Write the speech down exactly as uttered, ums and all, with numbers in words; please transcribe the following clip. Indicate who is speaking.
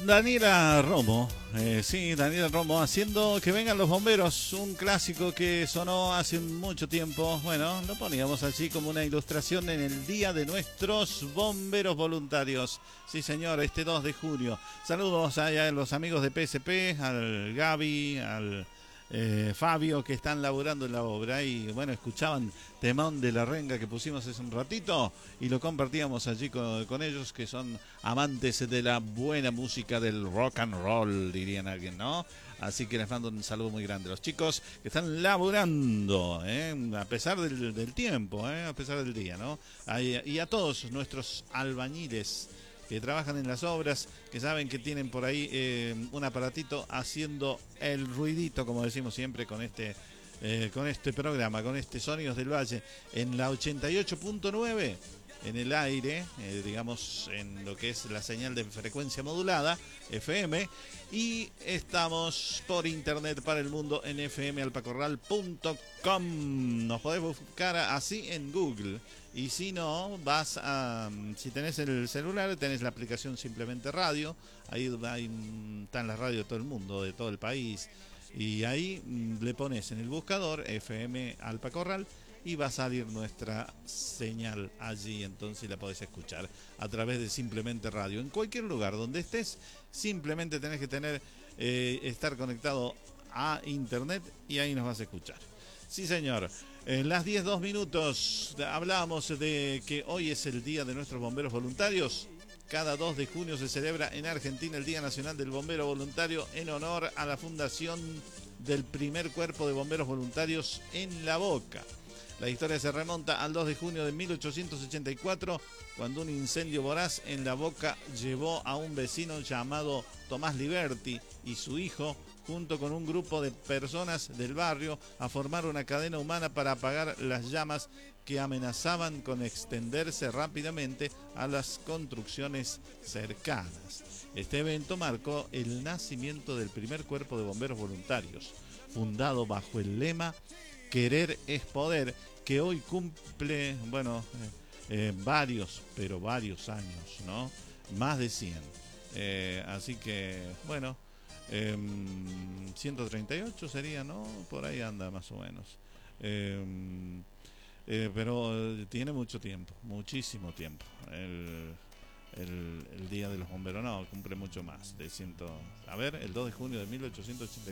Speaker 1: Daniela Romo, eh, sí, Daniela Romo haciendo Que vengan los bomberos, un clásico que sonó hace mucho tiempo. Bueno, lo poníamos allí como una ilustración en el Día de nuestros bomberos voluntarios. Sí, señor, este dos de junio. Saludos a los amigos de P S P, al Gaby, al eh, Fabio, que están laburando en la obra. Y bueno, escuchaban Temón de la Renga que pusimos hace un ratito y lo compartíamos allí con, con ellos, que son amantes de la buena música del rock and roll, dirían alguien, ¿no? Así que les mando un saludo muy grande a los chicos que están laburando, ¿eh? A pesar del, del tiempo, ¿eh? A pesar del día, ¿no? Y a todos nuestros albañiles que trabajan en las obras, que saben que tienen por ahí eh, un aparatito haciendo el ruidito, como decimos siempre, con este eh, con este programa, con este Sonidos del Valle, en la ochenta y ocho punto nueve, en el aire, eh, digamos, en lo que es la señal de frecuencia modulada, F M, y estamos por internet para el mundo en f m alpacorral punto com. Nos podés buscar así en Google. Y si no, vas a... Si tenés el celular, tenés la aplicación Simplemente Radio. Ahí, ahí están las radios de todo el mundo, de todo el país. Y ahí le pones en el buscador F M Alpacorral y va a salir nuestra señal allí. Entonces la podés escuchar a través de Simplemente Radio. En cualquier lugar donde estés, simplemente tenés que tener eh, estar conectado a internet y ahí nos vas a escuchar. Sí, señor. En las diez, dos minutos hablábamos de que hoy es el Día de nuestros bomberos voluntarios. Cada dos de junio se celebra en Argentina el Día Nacional del Bombero Voluntario en honor a la fundación del primer cuerpo de bomberos voluntarios en La Boca. La historia se remonta al dos de junio de mil ochocientos ochenta y cuatro, cuando un incendio voraz en La Boca llevó a un vecino llamado Tomás Liberti y su hijo, junto con un grupo de personas del barrio, a formar una cadena humana para apagar las llamas que amenazaban con extenderse rápidamente a las construcciones cercanas. Este evento marcó el nacimiento del primer cuerpo de bomberos voluntarios, fundado bajo el lema Querer es poder, que hoy cumple, bueno, eh, eh, varios, pero varios años, ¿no? Más de cien. Eh, así que, bueno, eh, ciento treinta y ocho sería, ¿no? Por ahí anda más o menos. Eh, eh, pero tiene mucho tiempo, muchísimo tiempo. El, el, el Día de los Bomberos, no, cumple mucho más. De ciento, a ver, el dos de junio de mil ochocientos ochenta y cuatro.